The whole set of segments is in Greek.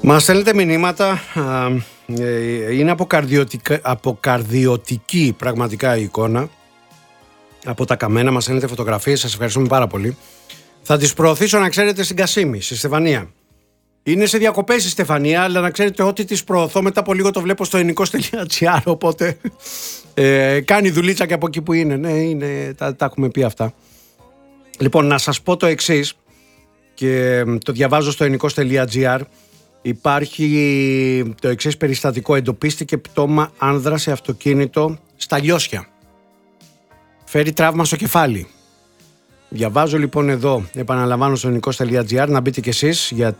Μας στέλνετε μηνύματα, είναι αποκαρδιωτική πραγματικά η εικόνα από τα καμένα, μας στέλνετε φωτογραφίες, σας ευχαριστούμε πάρα πολύ. Θα τις προωθήσω, να ξέρετε, στην Κασίμη, στη Στεφανία. Είναι σε διακοπές η Στεφανία, αλλά να ξέρετε ότι τις προωθώ μετά από λίγο, το βλέπω στο ενικός.gr, οπότε κάνει δουλίτσα και από εκεί που είναι. Ναι, τα έχουμε πει αυτά. Λοιπόν, να σας πω το εξής, και το διαβάζω στο ενικός.gr. Υπάρχει το εξής περιστατικό: εντοπίστηκε πτώμα άνδρα σε αυτοκίνητο στα Λιώσια. Φέρει τραύμα στο κεφάλι. Διαβάζω λοιπόν εδώ, επαναλαμβάνω, στο ενικός.gr, να μπείτε κι εσείς, γιατί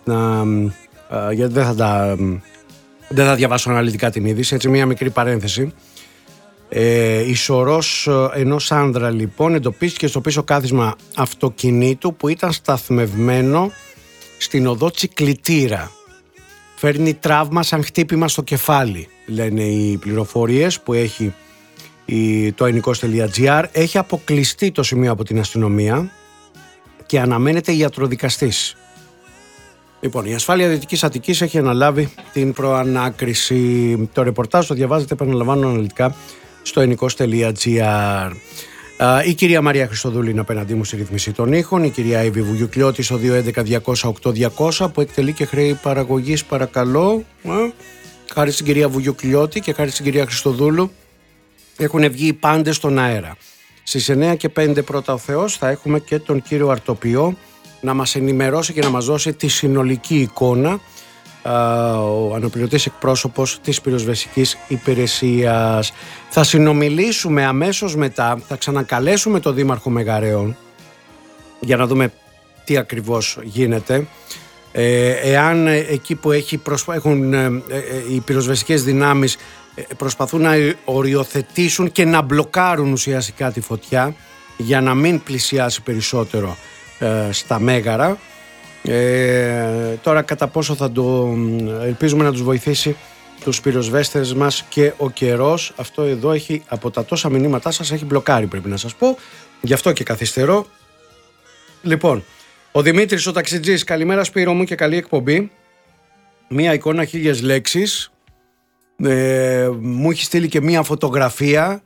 δεν θα διαβάσω αναλυτικά την είδηση, έτσι μια μικρή παρένθεση. Η σωρός ενός άνδρα λοιπόν εντοπίστηκε στο πίσω κάθισμα αυτοκινήτου που ήταν σταθμευμένο στην οδό Τσικλιτήρα. Φέρνει τραύμα σαν χτύπημα στο κεφάλι, λένε οι πληροφορίες που έχει το ενικός.gr. Έχει αποκλειστεί το σημείο από την αστυνομία και αναμένεται ιατροδικαστής. Λοιπόν, η ασφάλεια Δυτικής Αττικής έχει αναλάβει την προανάκριση. Το ρεπορτάζ το διαβάζετε, επαναλαμβάνω, αναλυτικά στο ενικός.gr. Η κυρία Μαρία Χριστοδούλη είναι απέναντί μου στη ρύθμιση των ήχων. Η κυρία Εύη Βουγιουκλιώτη στο 211-200-8200 που εκτελεί και χρέη παραγωγής, παρακαλώ. Χάρη στην κυρία Βουγιουκλιώτη και χάρη στην κυρία Χριστοδούλου έχουν βγει οι πάντες στον αέρα. Στις 9:05 πρώτα ο Θεός θα έχουμε και τον κύριο Αρτοπιό να μας ενημερώσει και να μας δώσει τη συνολική εικόνα, ο αναπληρωτής εκπρόσωπος της πυροσβεστικής υπηρεσίας. Θα συνομιλήσουμε αμέσως μετά, θα ξανακαλέσουμε τον Δήμαρχο Μεγαρέων για να δούμε τι ακριβώς γίνεται. Εάν εκεί που έχουν οι πυροσβεστικές δυνάμεις προσπαθούν να οριοθετήσουν και να μπλοκάρουν ουσιαστικά τη φωτιά για να μην πλησιάσει περισσότερο στα Μέγαρα. Τώρα κατά πόσο ελπίζουμε να τους βοηθήσει τους πυροσβέστες μας και ο καιρός. Αυτό εδώ έχει, από τα τόσα μηνύματά σας, έχει μπλοκάρει, πρέπει να σας πω, γι' αυτό και καθυστερώ. Λοιπόν, ο Δημήτρης ο ταξιτζής: καλημέρα Σπύρο μου και καλή εκπομπή. Μία εικόνα 1000 λέξεις. Μου έχει στείλει και μία φωτογραφία.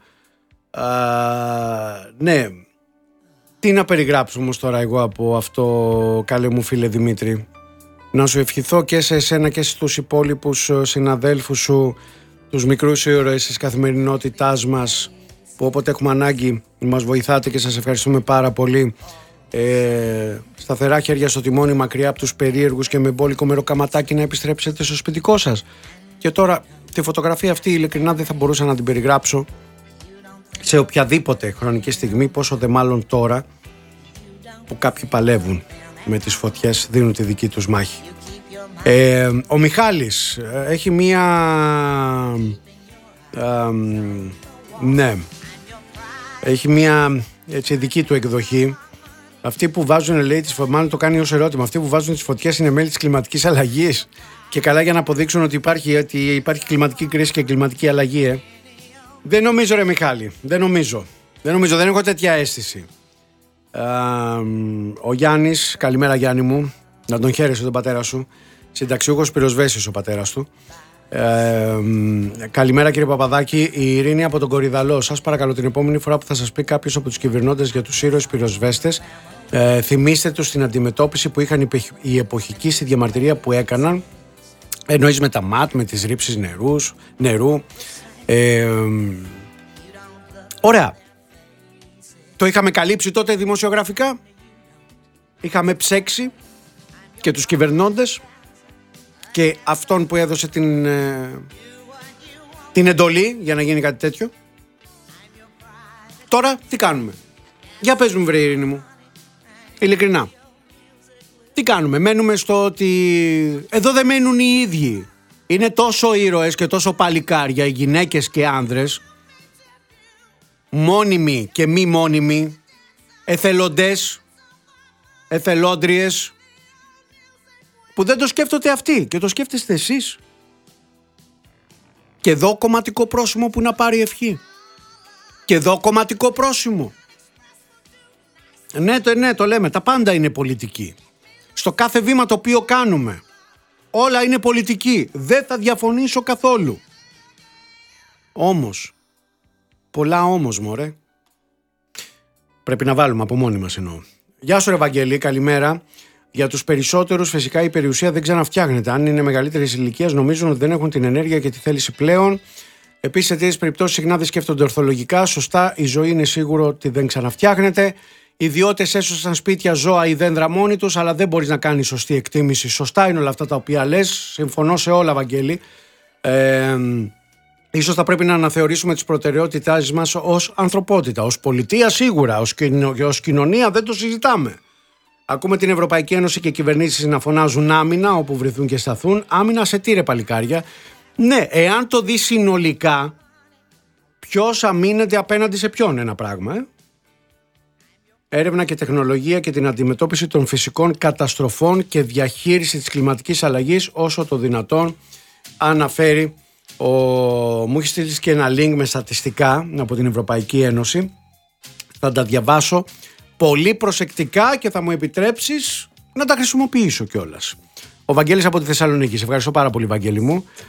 Ναι, τι να περιγράψω όμως τώρα εγώ από αυτό, καλέ μου φίλε Δημήτρη? Να σου ευχηθώ και σε εσένα και στους υπόλοιπους συναδέλφους σου, τους μικρούς ήρωες της καθημερινότητάς μας, που όποτε έχουμε ανάγκη μας βοηθάτε και σας ευχαριστούμε πάρα πολύ. Σταθερά χέρια στο τιμόνι, μακριά από τους περίεργους, και με μπόλικο μεροκαματάκι να επιστρέψετε στο σπιτικό σας. Και τώρα τη φωτογραφία αυτή ειλικρινά δεν θα μπορούσα να την περιγράψω σε οποιαδήποτε χρονική στιγμή, πόσο δε μάλλον τώρα που κάποιοι παλεύουν με τις φωτιές, δίνουν τη δική τους μάχη. Ο Μιχάλης έχει μία έχει μία έτσι δική του εκδοχή. Αυτοί που βάζουν, λέει, μάλλον το κάνει ως ερώτημα, αυτοί που βάζουν τις φωτιές είναι μέλη της κλιματικής αλλαγής, και καλά για να αποδείξουν ότι υπάρχει κλιματική κρίση και κλιματική αλλαγή. Δεν νομίζω, ρε Μιχάλη, δεν νομίζω, δεν έχω τέτοια αίσθηση. Ο Γιάννης, καλημέρα Γιάννη μου, να τον χαίρεσαι τον πατέρα σου, συνταξιούχος πυροσβέστης ο πατέρας του. Καλημέρα κύριε Παπαδάκη, η Ειρήνη από τον Κορυδαλό. Σας παρακαλώ, την επόμενη φορά που θα σας πει κάποιος από τους κυβερνώντες για τους ήρωες πυροσβέστες, θυμίστε τους την αντιμετώπιση που είχαν οι εποχικοί στη διαμαρτυρία που έκαναν, εννοείς με τα ΜΑΤ, με τις ρήψεις νερού. Ωραία. Το είχαμε καλύψει τότε δημοσιογραφικά. Είχαμε ψέξει και τους κυβερνώντες και αυτόν που έδωσε την εντολή για να γίνει κάτι τέτοιο. Τώρα τι κάνουμε? Για πες μου, βρε Ειρήνη μου, ειλικρινά, τι κάνουμε? Μένουμε στο ότι εδώ δεν μένουν οι ίδιοι. Είναι τόσο ήρωες και τόσο παλικάρια, οι γυναίκες και άνδρες, μόνιμοι και μη μόνιμοι, εθελοντές, εθελόντριες, που δεν το σκέφτονται αυτοί και το σκέφτεστε εσείς. Και εδώ κομματικό πρόσημο που να πάρει ευχή. Και εδώ κομματικό πρόσημο. Ναι, το λέμε, τα πάντα είναι πολιτική. Στο κάθε βήμα το οποίο κάνουμε. Όλα είναι πολιτική. Δεν θα διαφωνήσω καθόλου. Όμως, πολλά όμως μωρέ. Πρέπει να βάλουμε από μόνοι μας εννοώ. Γεια σου ρε Βαγγέλη, καλημέρα. Για τους περισσότερους φυσικά η περιουσία δεν ξαναφτιάχνεται. Αν είναι μεγαλύτερης ηλικίας νομίζουν ότι δεν έχουν την ενέργεια και τη θέληση πλέον. Επίσης σε τέτοιες περιπτώσεις συχνά δεν σκέφτονται ορθολογικά. Σωστά, η ζωή είναι σίγουρο ότι δεν ξαναφτιάχνεται. Οι ιδιώτες έσωσαν σπίτια, ζώα ή δέντρα μόνοι τους, αλλά δεν μπορείς να κάνεις σωστή εκτίμηση. Σωστά είναι όλα αυτά τα οποία λες. Συμφωνώ σε όλα, Βαγγέλη. Ίσως θα πρέπει να αναθεωρήσουμε τις προτεραιότητάς μας ως ανθρωπότητα, ως πολιτεία σίγουρα, ως κοινωνία δεν το συζητάμε. Ακούμε την Ευρωπαϊκή Ένωση και κυβερνήσεις να φωνάζουν άμυνα όπου βρεθούν και σταθούν. Άμυνα σε τι ρε παλικάρια? Ναι, εάν το δει συνολικά, ποιος αμήνεται απέναντι σε ποιον ένα πράγμα. Έρευνα και τεχνολογία και την αντιμετώπιση των φυσικών καταστροφών και διαχείριση της κλιματικής αλλαγής όσο το δυνατόν, αναφέρει μου έχει στείλει και ένα link με στατιστικά από την Ευρωπαϊκή Ένωση. Θα τα διαβάσω πολύ προσεκτικά και θα μου επιτρέψεις να τα χρησιμοποιήσω κιόλας. Ο Βαγγέλης από τη Θεσσαλονίκη. Σε ευχαριστώ πάρα πολύ, Βαγγέλη μου.